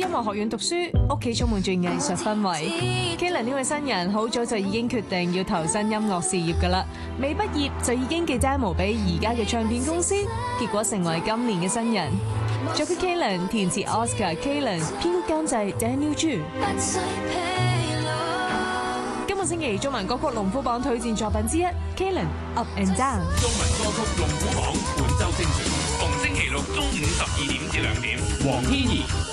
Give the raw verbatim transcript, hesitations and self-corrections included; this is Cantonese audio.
音樂學院讀書，屋企充滿住藝術氛圍。Kalen 呢位新人好早就已經決定要投身音樂事業㗎啦，未畢業就已經寄 demo 俾而家嘅唱片公司，結果成為今年嘅新人。作曲 Kalen， 填詞 Oscar Kalen， 編曲監製 Daniel Chu。今個星期中文歌曲龍虎榜推薦作品之一 Kalen Up and Down。 中文歌曲龍虎榜本周精選，逢星期六中午十二點至兩點，黃天怡。